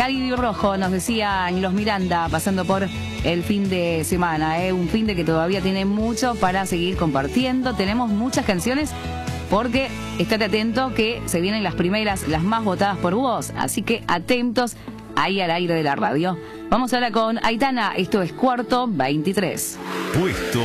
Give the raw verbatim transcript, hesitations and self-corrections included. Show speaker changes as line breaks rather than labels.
Cálido y rojo, nos decían los Miranda, pasando por el fin de semana, ¿eh? Un fin de que todavía tiene mucho para seguir compartiendo. Tenemos muchas canciones porque estate atento que se vienen las primeras, las más votadas por vos. Así que atentos ahí al aire de la radio. Vamos ahora con Aitana, esto es Cuarto veintitrés.
Puesto